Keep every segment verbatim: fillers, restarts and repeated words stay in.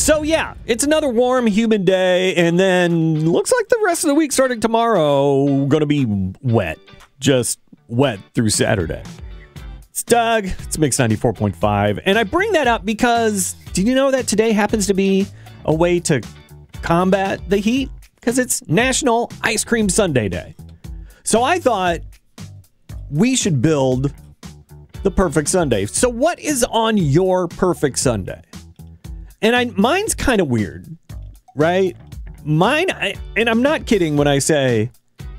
So, yeah, it's another warm, humid day, and then looks like the rest of the week starting tomorrow going to be wet. Just wet through Saturday. It's Doug. It's Mix ninety-four point five, and I bring that up because did you know that today happens to be a way to combat the heat? Because it's National Ice Cream Sundae Day. So I thought we should build the perfect sundae. So what is on your perfect sundae? And I, mine's kind of weird, right? Mine, I, and I'm not kidding when I say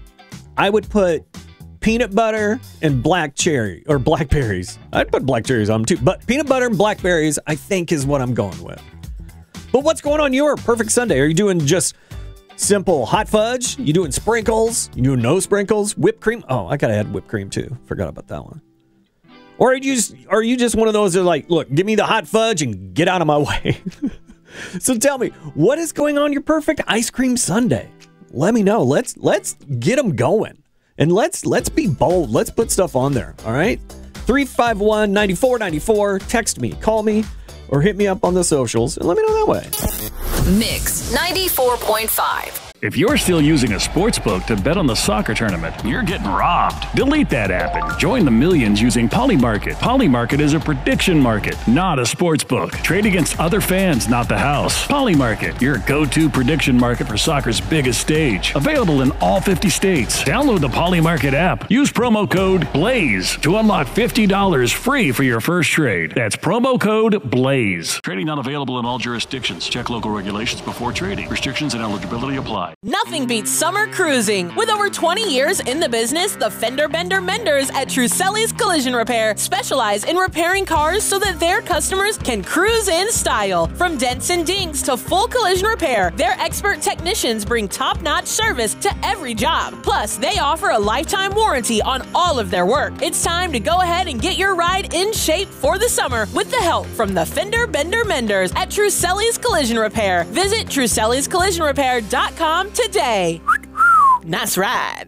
I would put peanut butter and black cherry, or blackberries. I'd put black cherries on them too, but peanut butter and blackberries, I think, is what I'm going with. But what's going on your perfect sundae? Are you doing just simple hot fudge? You doing sprinkles? You doing no sprinkles? Whipped cream? Oh, I gotta add whipped cream too. Forgot about that one. Or are you just, are you just one of those that are like, look, give me the hot fudge and get out of my way? So tell me, what is going on your perfect ice cream sundae? Let me know. Let's let's get them going. And let's let's be bold. Let's put stuff on there. All right? three five one, nine four nine four. Text me, call me, or hit me up on the socials and let me know that way. Mix ninety-four point five. If you're still using a sports book to bet on the soccer tournament, you're getting robbed. Delete that app and join the millions using Polymarket. Polymarket is a prediction market, not a sports book. Trade against other fans, not the house. Polymarket, your go-to prediction market for soccer's biggest stage. Available in all fifty states. Download the Polymarket app. Use promo code BLAZE to unlock fifty dollars free for your first trade. That's promo code BLAZE. Trading not available in all jurisdictions. Check local regulations before trading. Restrictions and eligibility apply. Nothing beats summer cruising. With over twenty years in the business, the Fender Bender Menders at Truselli's Collision Repair specialize in repairing cars so that their customers can cruise in style. From dents and dings to full collision repair, their expert technicians bring top-notch service to every job. Plus, they offer a lifetime warranty on all of their work. It's time to go ahead and get your ride in shape for the summer with the help from the Fender Bender Menders at Truselli's Collision Repair. Visit Truselli's Collision Repair dot com today. Nice ride.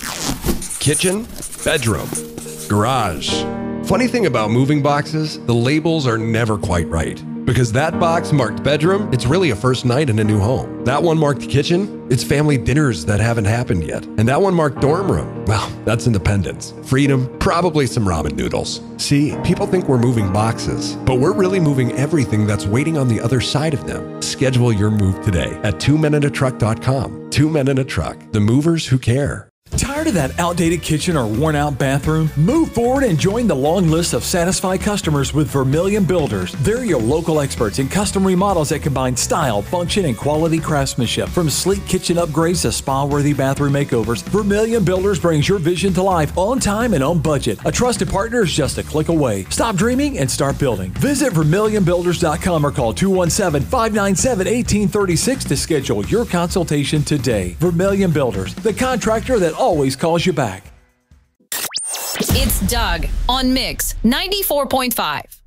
Kitchen, bedroom, garage. Funny thing about moving boxes, the labels are never quite right. Because that box marked bedroom, it's really a first night in a new home. That one marked kitchen, it's family dinners that haven't happened yet. And that one marked dorm room, well, that's independence. Freedom, probably some ramen noodles. See, people think we're moving boxes, but we're really moving everything that's waiting on the other side of them. Schedule your move today at two men in a truck dot com. Two Men in a Truck, the movers who care. Tired of that outdated kitchen or worn-out bathroom? Move forward and join the long list of satisfied customers with Vermilion Builders. They're your local experts in custom remodels that combine style, function, and quality craftsmanship. From sleek kitchen upgrades to spa-worthy bathroom makeovers, Vermilion Builders brings your vision to life on time and on budget. A trusted partner is just a click away. Stop dreaming and start building. Visit Vermilion Builders dot com or call two one seven, five nine seven, one eight three six to schedule your consultation today. Vermilion Builders, the contractor that always calls you back. It's Doug on Mix ninety-four point five.